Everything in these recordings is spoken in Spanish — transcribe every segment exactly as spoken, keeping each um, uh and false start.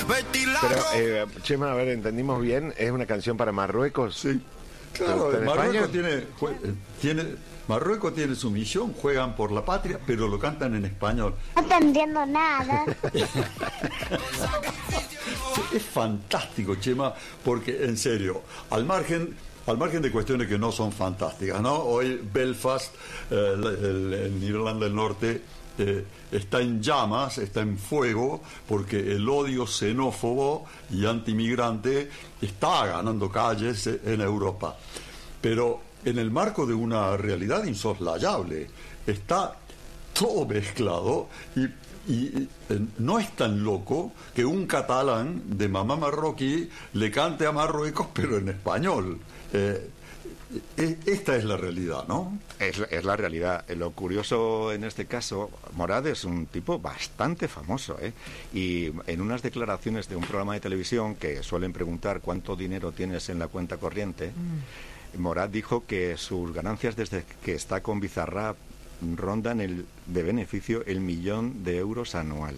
Pero, eh, Chema, a ver, ¿entendimos bien? ¿Es una canción para Marruecos? Sí. Claro, ¿En Marruecos tiene, tiene, Marruecos tiene su misión, juegan por la patria, pero lo cantan en español. No te entiendo nada. Es fantástico, Chema, porque en serio, al margen, al margen de cuestiones que no son fantásticas, ¿no? Hoy Belfast, eh, el, el Irlanda del Norte, eh, está en llamas, está en fuego, porque el odio xenófobo y antimigrante está ganando calles en Europa. Pero en el marco de una realidad insoslayable, está todo mezclado y, y eh, no es tan loco que un catalán de mamá marroquí le cante a Marruecos, pero en español. Eh, Esta es la realidad, ¿no? Es, es la realidad. Lo curioso en este caso, Morad es un tipo bastante famoso, ¿eh? Y en unas declaraciones de un programa de televisión que suelen preguntar cuánto dinero tienes en la cuenta corriente, mm. Morad dijo que sus ganancias desde que está con Bizarrap rondan el de beneficio el millón de euros anual.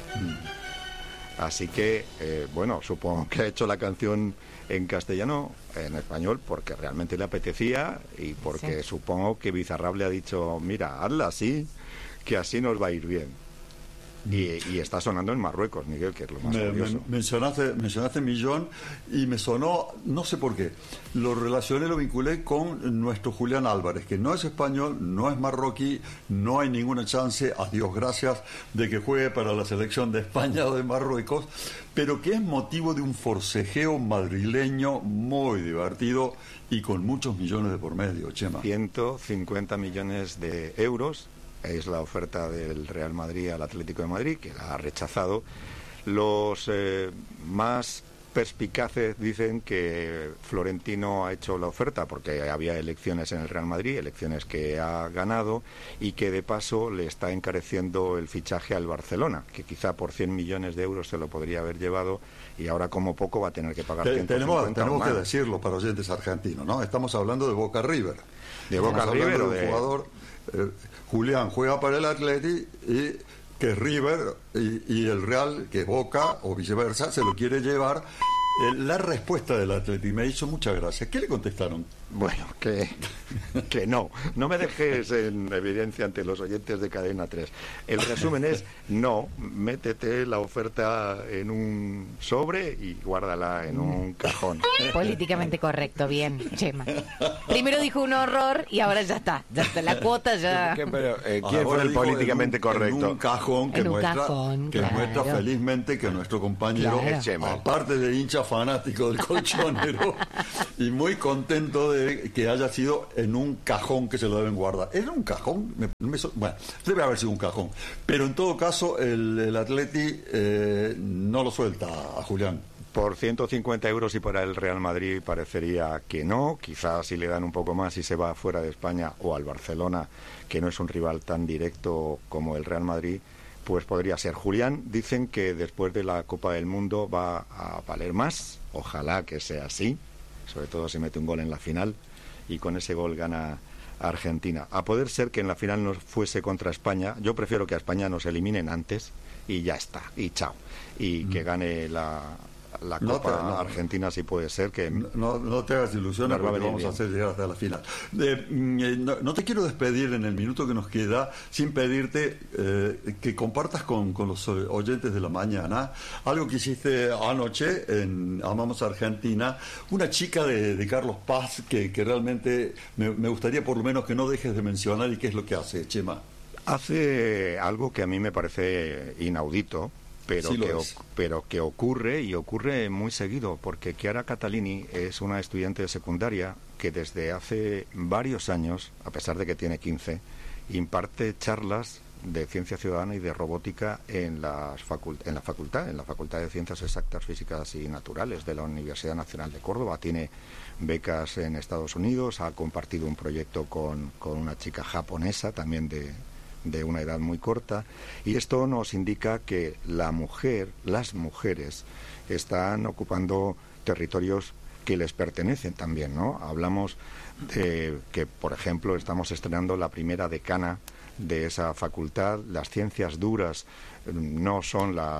Mm. Así que, eh, bueno, supongo que ha hecho la canción en castellano, en español, porque realmente le apetecía y porque sí. Supongo que Bizarrap le ha dicho, mira, hazla así, que así nos va a ir bien. Y, y está sonando en Marruecos, Miguel, que es lo más me, curioso. Me, mencionaste, mencionaste millón y me sonó, no sé por qué, lo relacioné, lo vinculé con nuestro Julián Álvarez, que no es español, no es marroquí, no hay ninguna chance, a Dios gracias, de que juegue para la selección de España o de Marruecos, pero que es motivo de un forcejeo madrileño muy divertido y con muchos millones de por medio, Chema. ciento cincuenta millones de euros es la oferta del Real Madrid al Atlético de Madrid, que la ha rechazado. Los eh, más perspicaces dicen que Florentino ha hecho la oferta porque había elecciones en el Real Madrid, elecciones que ha ganado, y que de paso le está encareciendo el fichaje al Barcelona, que quizá por cien millones de euros se lo podría haber llevado y ahora como poco va a tener que pagar ciento cincuenta. Tenemos, tenemos que decirlo para oyentes argentinos, ¿no? Estamos hablando de Boca River. De Boca River o de de... un jugador... Eh, Julián juega para el Atleti y que River y, y el Real, que Boca o viceversa, se lo quiere llevar. Eh, la respuesta del Atleti me hizo mucha gracia. ¿Qué le contestaron? Bueno, que, que no. No me dejes en evidencia ante los oyentes de Cadena tres. El resumen es, no, métete la oferta en un sobre y guárdala en un cajón. Políticamente correcto, bien, Chema. Primero dijo un horror y ahora ya está. Ya está, la cuota ya... ¿Qué, pero, eh, ¿Quién ahora fue el políticamente en un, correcto? En un cajón que, en un muestra, cajón, que claro. muestra felizmente que nuestro compañero, Claro. aparte de hincha fanático del colchonero, y muy contento de que haya sido en un cajón que se lo deben guardar. ¿Era un cajón? Me, me, bueno, debe haber sido un cajón. Pero en todo caso, el, el Atleti eh, no lo suelta a Julián. Por ciento cincuenta euros y para el Real Madrid parecería que no. Quizás si le dan un poco más y se va fuera de España o al Barcelona, que no es un rival tan directo como el Real Madrid, pues podría ser. Julián, dicen que después de la Copa del Mundo va a valer más. Ojalá que sea así, sobre todo si mete un gol en la final y con ese gol gana Argentina. A poder ser que en la final no fuese contra España. Yo prefiero que a España nos eliminen antes y ya está, y chao. Y mm. que gane la... la no Copa te, no, Argentina, si puede ser que... No, no te hagas ilusiones porque vamos bien. a hacer llegar hasta la final. Eh, no, no te quiero despedir en el minuto que nos queda sin pedirte eh, que compartas con, con los oyentes de la mañana algo que hiciste anoche en Amamos Argentina, una chica de, de Carlos Paz que, que realmente me, me gustaría por lo menos que no dejes de mencionar y qué es lo que hace, Chema. Hace algo que a mí me parece inaudito, pero, sí que, pero que ocurre y ocurre muy seguido, porque Chiara Catalini es una estudiante de secundaria que desde hace varios años, a pesar de que tiene quince, imparte charlas de ciencia ciudadana y de robótica en, las facult en la facultad, en la Facultad de Ciencias Exactas, Físicas y Naturales de la Universidad Nacional de Córdoba. Tiene becas en Estados Unidos, ha compartido un proyecto con, con una chica japonesa también de... de una edad muy corta, y esto nos indica que la mujer, las mujeres, están ocupando territorios que les pertenecen también, ¿no? Hablamos de que, por ejemplo, estamos estrenando la primera decana de esa facultad. Las ciencias duras no son la,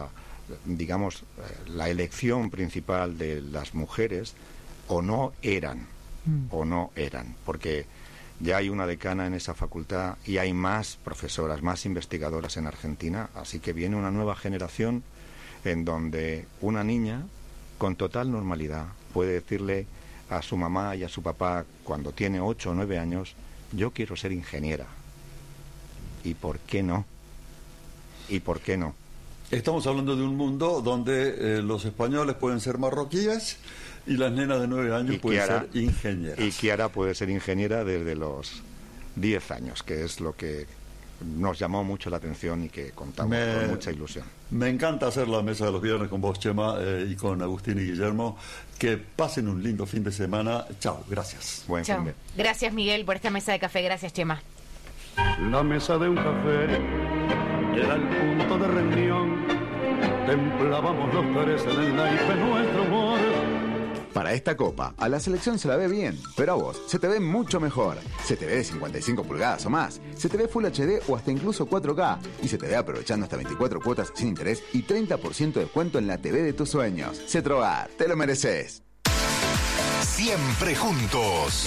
digamos, la elección principal de las mujeres, o no eran, mm. o no eran, porque ya hay una decana en esa facultad y hay más profesoras, más investigadoras en Argentina, así que viene una nueva generación en donde una niña, con total normalidad, puede decirle a su mamá y a su papá, cuando tiene ocho o nueve años, yo quiero ser ingeniera. ¿Y por qué no? ¿Y por qué no? Estamos hablando de un mundo donde eh, los españoles pueden ser marroquíes y las nenas de nueve años pueden Kiara, ser ingenieras. Y Kiara puede ser ingeniera desde los diez años, que es lo que nos llamó mucho la atención y que contamos me, con mucha ilusión. Me encanta hacer la mesa de los viernes con vos, Chema, eh, y con Agustín y Guillermo. Que pasen un lindo fin de semana. Chao, gracias. Buen Chao. Fin de... Gracias, Miguel, por esta mesa de café. Gracias, Chema. La mesa de un café era el punto de reunión. Templábamos los tres en el naipe nuestro humor. Para esta copa, a la selección se la ve bien, pero a vos se te ve mucho mejor. Se te ve de cincuenta y cinco pulgadas o más, se te ve Full H D o hasta incluso cuatro K, y se te ve aprovechando hasta veinticuatro cuotas sin interés y treinta por ciento de descuento en la T V de tus sueños. Cetrogar, te lo mereces. Siempre juntos.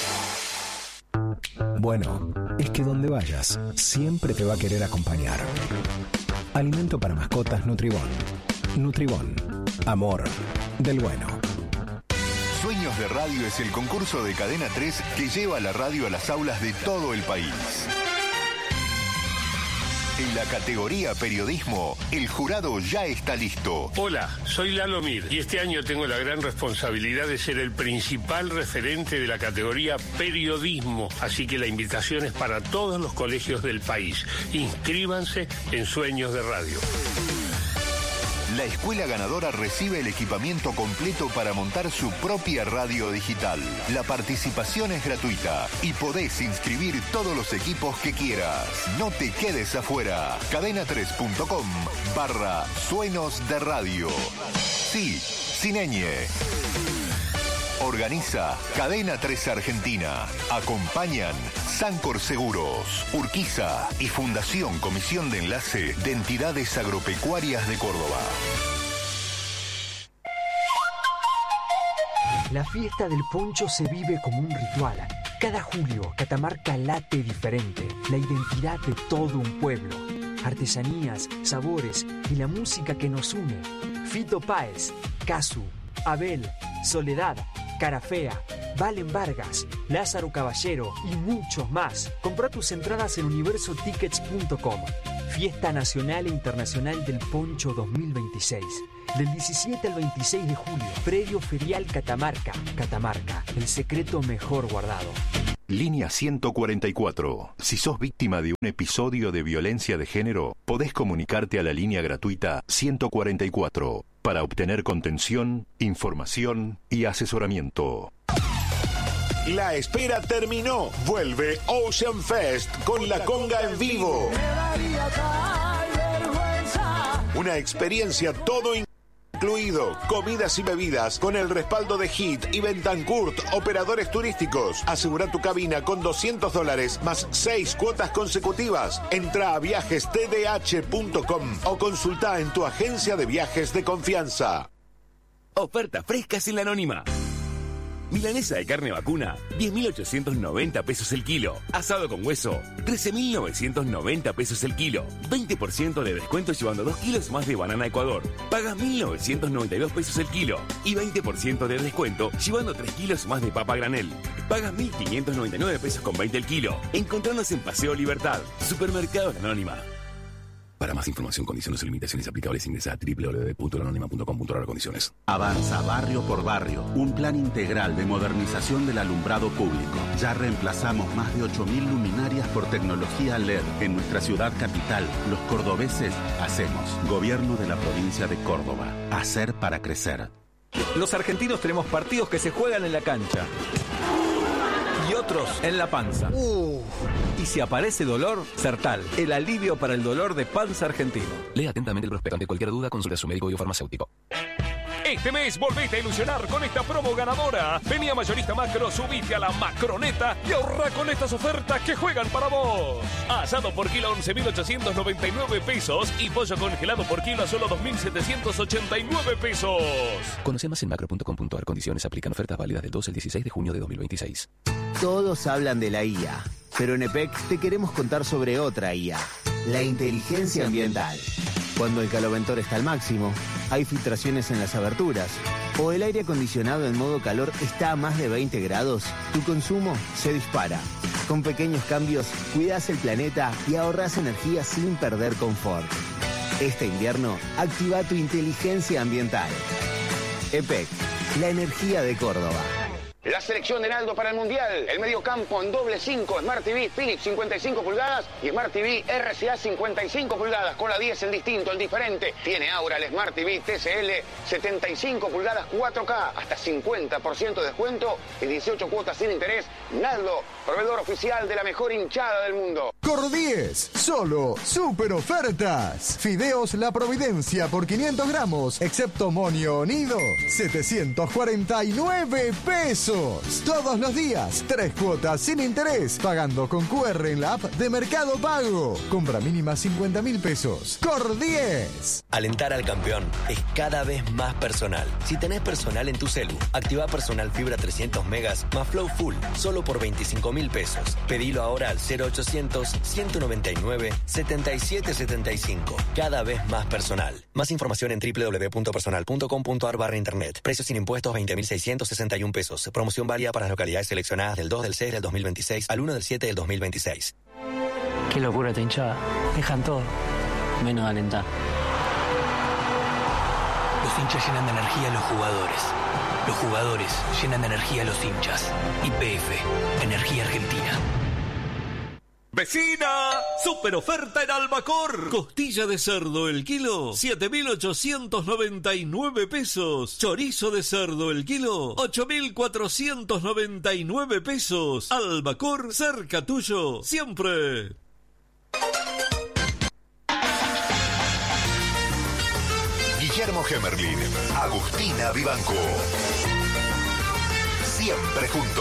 Bueno, es que donde vayas, siempre te va a querer acompañar. Alimento para mascotas Nutribón. Nutribón. Amor del bueno. Sueños de Radio es el concurso de Cadena tres que lleva la radio a las aulas de todo el país. En la categoría periodismo, el jurado ya está listo. Hola, soy Lalo Mir y este año tengo la gran responsabilidad de ser el principal referente de la categoría periodismo. Así que la invitación es para todos los colegios del país. Inscríbanse en Sueños de Radio. La escuela ganadora recibe el equipamiento completo para montar su propia radio digital. La participación es gratuita y podés inscribir todos los equipos que quieras. No te quedes afuera. cadena tres punto com barra Sueños de Radio. Sí, sin ñ. Organiza Cadena tres Argentina. Acompañan Sancor Seguros, Urquiza y Fundación Comisión de Enlace de Entidades Agropecuarias de Córdoba. La fiesta del poncho se vive como un ritual. Cada julio, Catamarca late diferente. La identidad de todo un pueblo. Artesanías, sabores y la música que nos une. Fito Páez, Casu, Abel, Soledad, Carafea, Valen Vargas, Lázaro Caballero y muchos más. Compra tus entradas en universo tickets punto com. Fiesta Nacional e Internacional del Poncho dos mil veintiséis. Del diecisiete al veintiséis de julio. Predio Ferial Catamarca. Catamarca, el secreto mejor guardado. Línea ciento cuarenta y cuatro. Si sos víctima de un episodio de violencia de género, podés comunicarte a la línea gratuita ciento cuarenta y cuatro para obtener contención, información y asesoramiento. La espera terminó. Vuelve Ocean Fest con la conga en vivo. Una experiencia todo incluido, comidas y bebidas con el respaldo de Hit y Bentancourt, operadores turísticos. Asegura tu cabina con doscientos dólares más seis cuotas consecutivas. Entra a viajes t d h punto com o consulta en tu agencia de viajes de confianza. Oferta fresca sin la anónima. Milanesa de carne vacuna, diez mil ochocientos noventa pesos el kilo. Asado con hueso, trece mil novecientos noventa pesos el kilo. veinte por ciento de descuento llevando dos kilos más de banana Ecuador. Pagas mil novecientos noventa y dos pesos el kilo. Y veinte por ciento de descuento llevando tres kilos más de papa granel. Pagas mil quinientos noventa y nueve pesos con veinte el kilo. Encontrarnos en Paseo Libertad, Supermercado La Anónima. Para más información, condiciones y limitaciones aplicables, ingresa a doble u doble u doble u punto la anónima punto com punto a r condiciones. Avanza barrio por barrio, un plan integral de modernización del alumbrado público. Ya reemplazamos más de ocho mil luminarias por tecnología L E D. En nuestra ciudad capital, los cordobeses hacemos. Gobierno de la provincia de Córdoba. Hacer para crecer. Los argentinos tenemos partidos que se juegan en la cancha y otros en la panza. Uh. Y si aparece dolor, Sertal, el alivio para el dolor de panza argentino. Lea atentamente el prospecto. Ante cualquier duda, consulte a su médico y o farmacéutico. Este mes volvete a ilusionar con esta promo ganadora. Vení a Mayorista Macro, subite a la Macroneta y ahorra con estas ofertas que juegan para vos. Asado por kilo once mil ochocientos noventa y nueve pesos y pollo congelado por kilo a solo dos mil setecientos ochenta y nueve pesos. Conoce más en macro punto com punto a r. Condiciones aplican. Ofertas válidas del doce al dieciséis de junio de dos mil veintiséis. Todos hablan de la I A, pero en E P E C te queremos contar sobre otra I A, la inteligencia ambiental. Cuando el caloventor está al máximo, hay filtraciones en las aberturas, o el aire acondicionado en modo calor está a más de veinte grados, tu consumo se dispara. Con pequeños cambios, cuidas el planeta y ahorras energía sin perder confort. Este invierno, activa tu inteligencia ambiental. E P E C, la energía de Córdoba. La selección de Naldo para el Mundial. El mediocampo en doble cinco, Smart T V Philips cincuenta y cinco pulgadas y Smart T V R C A cincuenta y cinco pulgadas. Con la diez el distinto, el diferente. Tiene ahora el Smart T V T C L setenta y cinco pulgadas cuatro K. Hasta cincuenta por ciento de descuento y dieciocho cuotas sin interés. Naldo, proveedor oficial de la mejor hinchada del mundo. Cordies, solo super ofertas. Fideos La Providencia por quinientos gramos, excepto monio nido, setecientos cuarenta y nueve pesos. Todos los días, tres cuotas sin interés, pagando con Q R en la app de Mercado Pago. Compra mínima cincuenta mil pesos. Cordies. Alentar al campeón es cada vez más personal. Si tenés personal en tu celu, activa personal fibra trescientos megas más Flow Full, solo por veinticinco mil pesos. Pedilo ahora al cero ochocientos, ciento noventa y nueve, setenta y siete setenta y cinco. Cada vez más personal. Más información en doble u doble u doble u punto personal punto com punto a r barra internet. Precios sin impuestos veinte mil seiscientos sesenta y un pesos. Promoción válida para las localidades seleccionadas del dos del seis del dos mil veintiséis al uno del siete del dos mil veintiséis. Qué locura esta hinchada. Dejan todo, menos alentar. Los hinchas llenan de energía a los jugadores. Los jugadores llenan de energía a los hinchas. Y P F, Energía Argentina. ¡Vecina! ¡Super oferta en Albacor! Costilla de cerdo el kilo, siete mil ochocientos noventa y nueve pesos. Chorizo de cerdo el kilo, ocho mil cuatrocientos noventa y nueve pesos. Albacor, cerca tuyo, siempre. Guillermo Gemerlin, Agustina Vivanco. Siempre juntos.